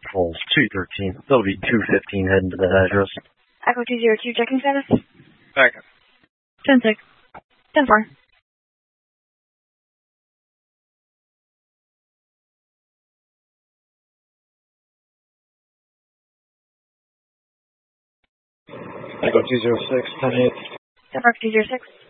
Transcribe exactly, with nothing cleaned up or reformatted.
Pulse two thirteen. That'll be two fifteen heading to that address. Echo two zero two, checking status. Second. ten six. ten four. Echo two zero six, ten eight. ten four two zero six.